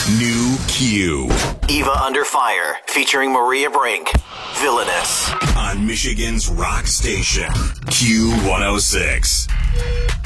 New Q. Eva Under Fire, featuring Maria Brink. Villainous. On Michigan's rock station, Q106.